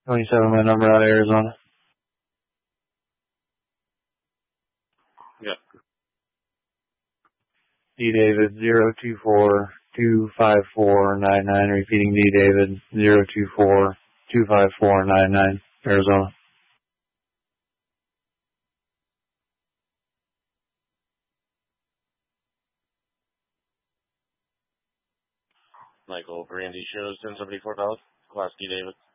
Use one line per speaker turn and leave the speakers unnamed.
27, my number out of Arizona.
Yeah.
D David 024-25499. Repeating D David 024-25499. Arizona.
Michael Brandy shows 1074 Class D David.